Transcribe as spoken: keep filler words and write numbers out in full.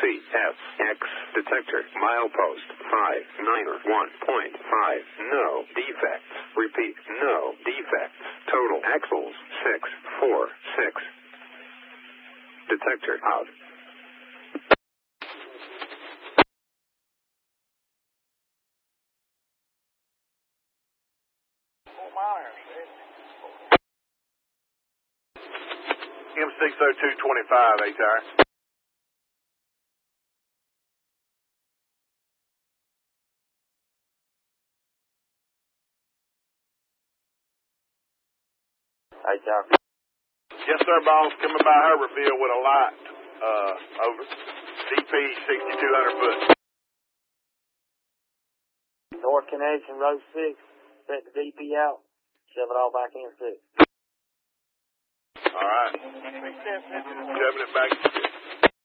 C F X detector milepost five nine one point five. No defects. Repeat, no defects. Total axles six four six. Detector out. M six oh two twenty-five, A-Tire. A-Tire. Yes, sir, boss. Coming by Herbertville with a light. Uh, over. D P sixty-two hundred foot. North connection, row six. Set the D P out. Shove it all back in six. All right. Shoving it back.